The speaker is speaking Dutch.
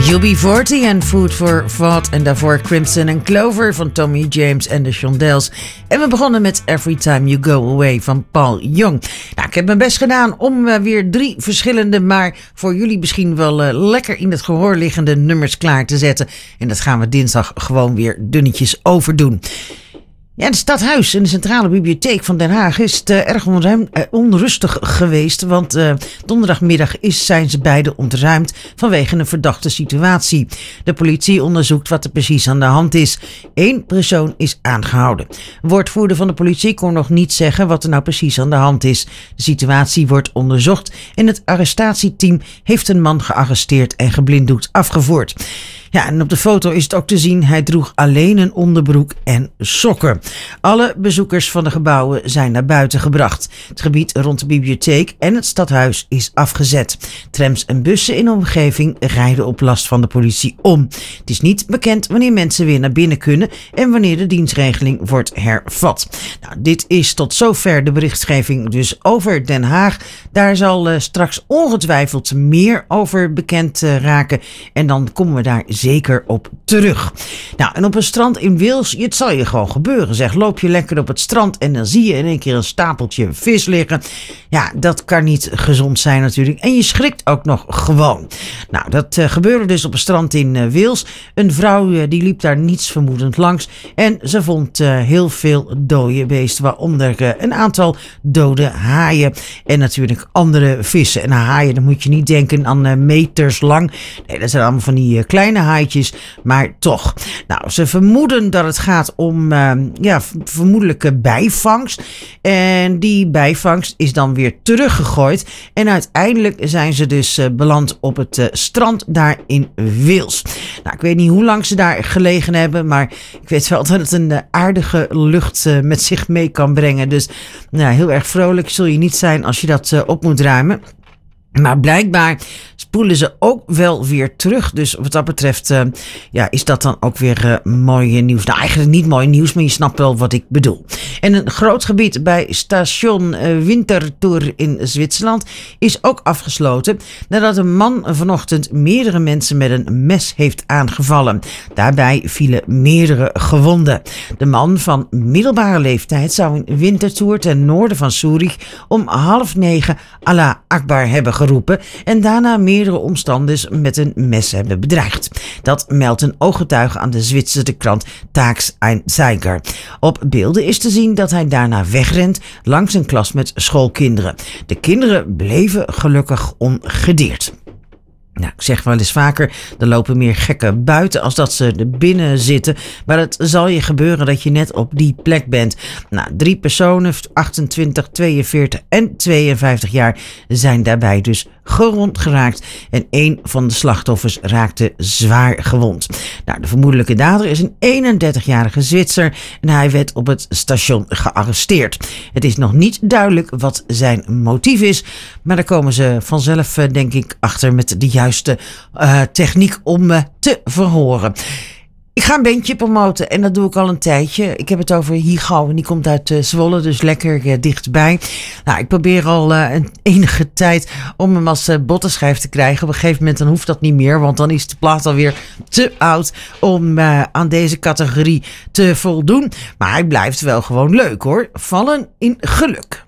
UB40 en Food for Thought. En daarvoor Crimson and Clover van Tommy James en de Shondells. En we begonnen met Every Time You Go Away van Paul Young. Nou, ik heb mijn best gedaan om weer 3 verschillende, maar voor jullie misschien wel lekker in het gehoor liggende nummers klaar te zetten. En dat gaan we dinsdag gewoon weer dunnetjes overdoen. Ja, het stadhuis en de Centrale Bibliotheek van Den Haag is het erg onrustig geweest. Want donderdagmiddag zijn ze beide ontruimd vanwege een verdachte situatie. De politie onderzoekt wat er precies aan de hand is. 1 persoon is aangehouden. Een woordvoerder van de politie kon nog niet zeggen wat er nou precies aan de hand is. De situatie wordt onderzocht en het arrestatieteam heeft een man gearresteerd en geblinddoekt afgevoerd. Ja, en op de foto is het ook te zien, hij droeg alleen een onderbroek en sokken. Alle bezoekers van de gebouwen zijn naar buiten gebracht. Het gebied rond de bibliotheek en het stadhuis is afgezet. Trams en bussen in de omgeving rijden op last van de politie om. Het is niet bekend wanneer mensen weer naar binnen kunnen en wanneer de dienstregeling wordt hervat. Nou, dit is tot zover de berichtgeving dus over Den Haag. Daar zal straks ongetwijfeld meer over bekend raken en dan komen we daar zeker op terug. Nou, en op een strand in Wales, het zal je gewoon gebeuren. Zeg, loop je lekker op het strand en dan zie je in één keer een stapeltje vis liggen. Ja, dat kan niet gezond zijn natuurlijk. En je schrikt ook nog gewoon. Nou, dat gebeurde dus op een strand in Wales. Een vrouw die liep daar niets vermoedend langs. En ze vond heel veel dode beesten, waaronder een aantal dode haaien. En natuurlijk andere vissen. En haaien, dan moet je niet denken aan meters lang. Nee, dat zijn allemaal van die kleine haaitjes, maar toch. Nou, ze vermoeden dat het gaat om vermoedelijke bijvangst. En die bijvangst is dan weer teruggegooid. En uiteindelijk zijn ze dus beland op het strand daar in Wales. Nou, ik weet niet hoe lang ze daar gelegen hebben, maar ik weet wel dat het een aardige lucht met zich mee kan brengen. Dus heel erg vrolijk zul je niet zijn als je dat op moet ruimen. Maar blijkbaar spoelen ze ook wel weer terug. Dus wat dat betreft is dat dan ook weer mooi nieuws. Nou, eigenlijk niet mooi nieuws, maar je snapt wel wat ik bedoel. En een groot gebied bij station Winterthur in Zwitserland is ook afgesloten nadat een man vanochtend meerdere mensen met een mes heeft aangevallen. Daarbij vielen meerdere gewonden. De man van middelbare leeftijd zou in Winterthur ten noorden van Zurich om 8:30 Allah Akbar hebben geroepen en daarna meerdere omstanders met een mes hebben bedreigd. Dat meldt een ooggetuige aan de Zwitserse krant Tages-Anzeiger. Op beelden is te zien dat hij daarna wegrent langs een klas met schoolkinderen. De kinderen bleven gelukkig ongedeerd. Nou, ik zeg wel eens vaker, er lopen meer gekken buiten als dat ze er binnen zitten. Maar het zal je gebeuren dat je net op die plek bent. Nou, 3 personen, 28, 42 en 52 jaar, zijn daarbij dus gewond geraakt. En 1 van de slachtoffers raakte zwaar gewond. Nou, de vermoedelijke dader is een 31-jarige Zwitser en hij werd op het station gearresteerd. Het is nog niet duidelijk wat zijn motief is, maar daar komen ze vanzelf, denk ik, achter met de juiste techniek om te verhoren. Ik ga een bandje promoten en dat doe ik al een tijdje. Ik heb het over Higo en die komt uit Zwolle, dus lekker dichtbij. Nou, ik probeer al een enige tijd om hem als bottenschijf te krijgen. Op een gegeven moment dan hoeft dat niet meer, want dan is de plaat alweer te oud om aan deze categorie te voldoen. Maar hij blijft wel gewoon leuk hoor. Vallen in geluk.